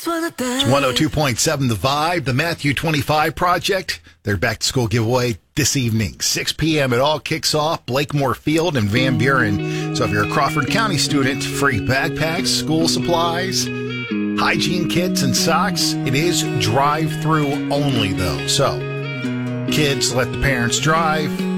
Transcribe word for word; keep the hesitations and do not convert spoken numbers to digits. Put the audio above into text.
just wanna dance. It's one oh two point seven The Vibe, the Matthew twenty-five Project. Their back-to-school giveaway this evening, six p.m. It all kicks off, Blakemore Field in Van Buren. So if you're a Crawford County student, free backpacks, school supplies, hygiene kits, and socks. It is drive-through only, though. So kids, let the parents drive.